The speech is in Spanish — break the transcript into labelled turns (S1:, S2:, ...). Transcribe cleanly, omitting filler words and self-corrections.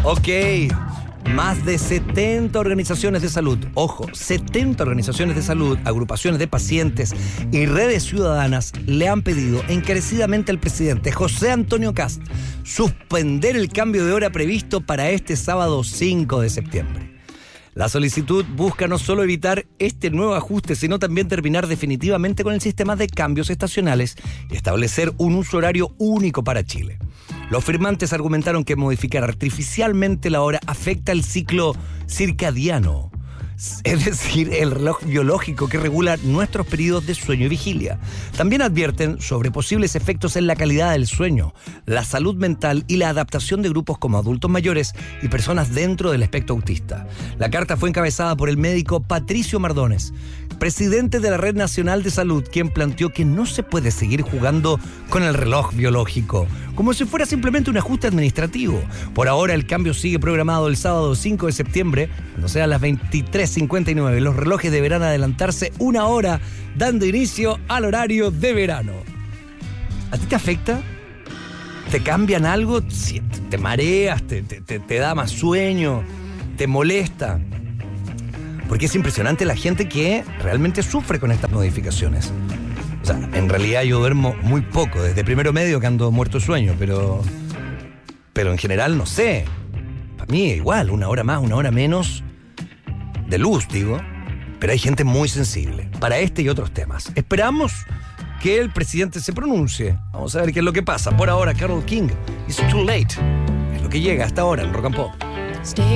S1: Ok. Más de 70 organizaciones de salud, ojo, 70 organizaciones de salud, agrupaciones de pacientes y redes ciudadanas le han pedido encarecidamente al presidente José Antonio Kast suspender el cambio de hora previsto para este sábado 5 de septiembre. La solicitud busca no solo evitar este nuevo ajuste, sino también terminar definitivamente con el sistema de cambios estacionales y establecer un uso horario único para Chile. Los firmantes argumentaron que modificar artificialmente la hora afecta el ciclo circadiano, es decir, el reloj biológico que regula nuestros periodos de sueño y vigilia. También advierten sobre posibles efectos en la calidad del sueño, la salud mental y la adaptación de grupos como adultos mayores y personas dentro del espectro autista. La carta fue encabezada por el médico Patricio Mardones, presidente de la Red Nacional de Salud, quien planteó que no se puede seguir jugando con el reloj biológico, como si fuera simplemente un ajuste administrativo. Por ahora el cambio sigue programado el sábado 5 de septiembre, cuando sea a las 23:59. Los relojes deberán adelantarse una hora, dando inicio al horario de verano. ¿A ti te afecta? ¿Te cambian algo? ¿Te mareas? ¿Te da más sueño? ¿Te molesta? Porque es impresionante la gente que realmente sufre con estas modificaciones. O sea, en realidad yo duermo muy poco, desde primero medio que ando muerto de sueño, pero en general no sé. Para mí igual, una hora más, una hora menos de luz, digo. Pero hay gente muy sensible para este y otros temas. Esperamos que el presidente se pronuncie. Vamos a ver qué es lo que pasa. Por ahora, Carole King, It's Too Late. Es lo que llega hasta ahora en Rock and Pop.